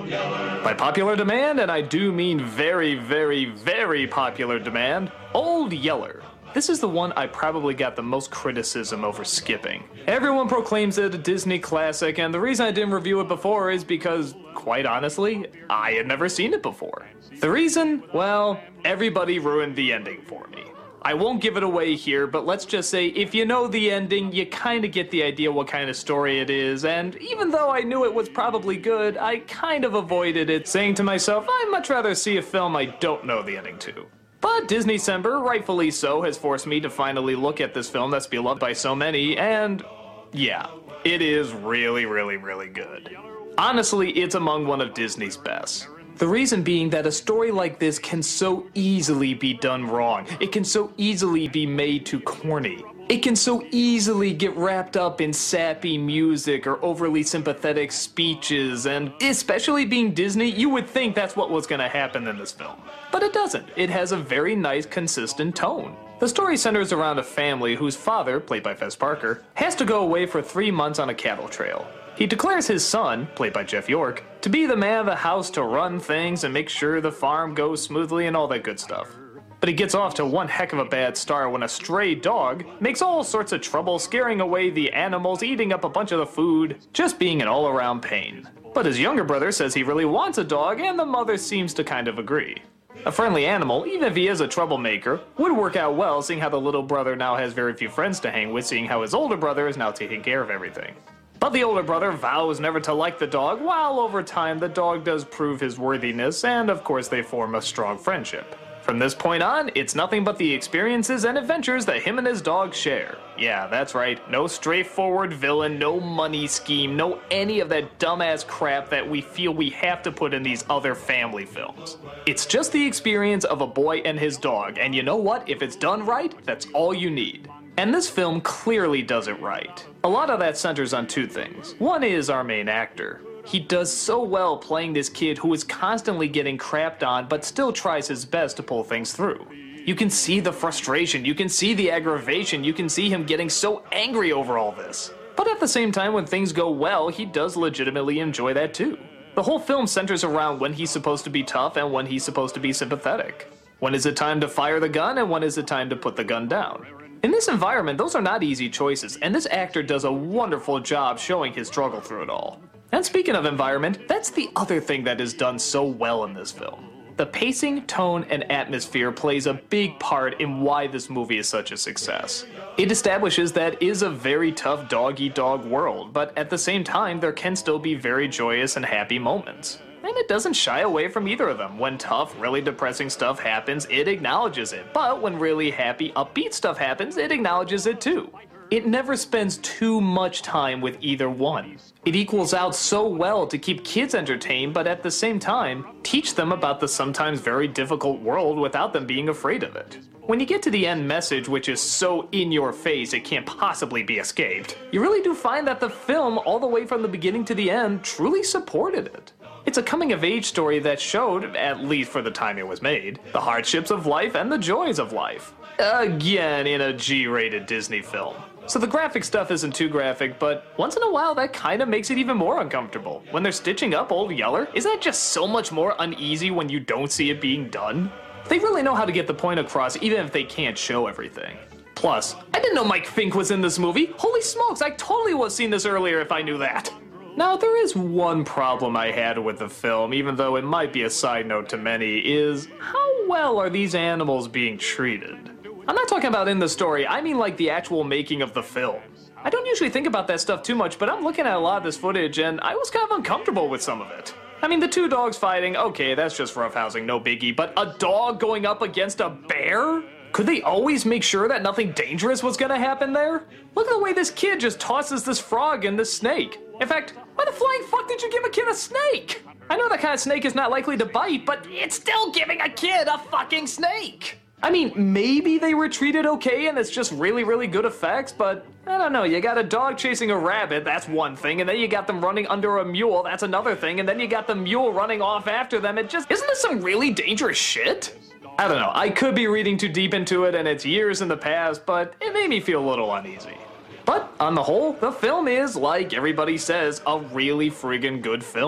By popular demand, and I do mean very, very, very popular demand, Old Yeller. This is the one I probably got the most criticism over skipping. Everyone proclaims it a Disney classic, and the reason I didn't review it before is because, quite honestly, I had never seen it before. The reason? Well, everybody ruined the ending for me. I won't give it away here, but let's just say if you know the ending, you kinda get the idea what kind of story it is, and even though I knew it was probably good, I kind of avoided it, saying to myself, I'd much rather see a film I don't know the ending to. But Disneycember, rightfully so, has forced me to finally look at this film that's beloved by so many, and yeah, it is really, really, really good. Honestly, it's among one of Disney's best. The reason being that a story like this can so easily be done wrong. It can so easily be made too corny. It can so easily get wrapped up in sappy music or overly sympathetic speeches, and especially being Disney, you would think that's what was going to happen in this film. But it doesn't. It has a very nice, consistent tone. The story centers around a family whose father, played by Fess Parker, has to go away for 3 months on a cattle trail. He declares his son, played by Jeff York, to be the man of the house to run things and make sure the farm goes smoothly and all that good stuff. But he gets off to one heck of a bad start when a stray dog makes all sorts of trouble, scaring away the animals, eating up a bunch of the food, just being an all-around pain. But his younger brother says he really wants a dog, and the mother seems to kind of agree. A friendly animal, even if he is a troublemaker, would work out well, seeing how the little brother now has very few friends to hang with, seeing how his older brother is now taking care of everything. But the older brother vows never to like the dog, while over time the dog does prove his worthiness, and of course they form a strong friendship. From this point on, it's nothing but the experiences and adventures that him and his dog share. Yeah, that's right, no straightforward villain, no money scheme, no any of that dumbass crap that we feel we have to put in these other family films. It's just the experience of a boy and his dog, and you know what? If it's done right, that's all you need. And this film clearly does it right. A lot of that centers on two things. One is our main actor. He does so well playing this kid who is constantly getting crapped on but still tries his best to pull things through. You can see the frustration, you can see the aggravation, you can see him getting so angry over all this. But at the same time, when things go well, he does legitimately enjoy that too. The whole film centers around when he's supposed to be tough and when he's supposed to be sympathetic. When is it time to fire the gun and when is it time to put the gun down? In this environment, those are not easy choices, and this actor does a wonderful job showing his struggle through it all. And speaking of environment, that's the other thing that is done so well in this film. The pacing, tone, and atmosphere plays a big part in why this movie is such a success. It establishes that it is a very tough dog-eat-dog world, but at the same time there can still be very joyous and happy moments. And it doesn't shy away from either of them. When tough, really depressing stuff happens, it acknowledges it. But when really happy, upbeat stuff happens, it acknowledges it too. It never spends too much time with either one. It equals out so well to keep kids entertained, but at the same time, teach them about the sometimes very difficult world without them being afraid of it. When you get to the end message, which is so in your face it can't possibly be escaped, you really do find that the film, all the way from the beginning to the end, truly supported it. It's a coming-of-age story that showed, at least for the time it was made, the hardships of life and the joys of life. Again, in a G-rated Disney film. So the graphic stuff isn't too graphic, but once in a while that kinda makes it even more uncomfortable. When they're stitching up Old Yeller, isn't that just so much more uneasy when you don't see it being done? They really know how to get the point across even if they can't show everything. Plus, I didn't know Mike Fink was in this movie. Holy smokes, I totally would have seen this earlier if I knew that. Now, there is one problem I had with the film, even though it might be a side note to many, is how well are these animals being treated? I'm not talking about in the story, I mean like the actual making of the film. I don't usually think about that stuff too much, but I'm looking at a lot of this footage and I was kind of uncomfortable with some of it. I mean, the two dogs fighting, okay, that's just roughhousing, no biggie, but a dog going up against a bear? Could they always make sure that nothing dangerous was gonna happen there? Look at the way this kid just tosses this frog and this snake. In fact, why the flying fuck did you give a kid a snake? I know that kind of snake is not likely to bite, but it's still giving a kid a fucking snake! I mean, maybe they were treated okay and it's just really, really good effects, but I don't know, you got a dog chasing a rabbit, that's one thing, and then you got them running under a mule, that's another thing, and then you got the mule running off after them. Isn't this some really dangerous shit? I don't know, I could be reading too deep into it and it's years in the past, but it made me feel a little uneasy. But on the whole, the film is, like everybody says, a really friggin' good film.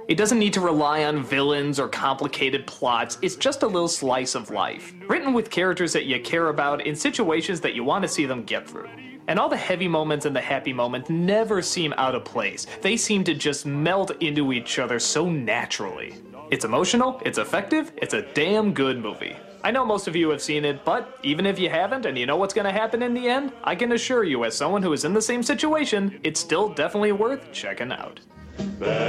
It doesn't need to rely on villains or complicated plots, it's just a little slice of life, written with characters that you care about in situations that you want to see them get through. And all the heavy moments and the happy moments never seem out of place. They seem to just melt into each other so naturally. It's emotional, it's effective, it's a damn good movie. I know most of you have seen it, but even if you haven't and you know what's gonna happen in the end, I can assure you as someone who is in the same situation, it's still definitely worth checking out.